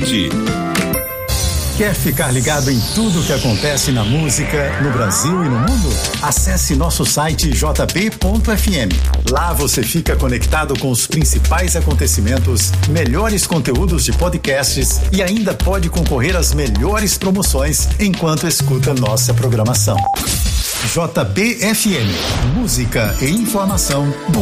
Rede. Quer ficar ligado em tudo o que acontece na música, no Brasil e no mundo? Acesse nosso site jb.fm. Lá você fica conectado com os principais acontecimentos, melhores conteúdos de podcasts e ainda pode concorrer às melhores promoções enquanto escuta nossa programação. JBFM, música e informação do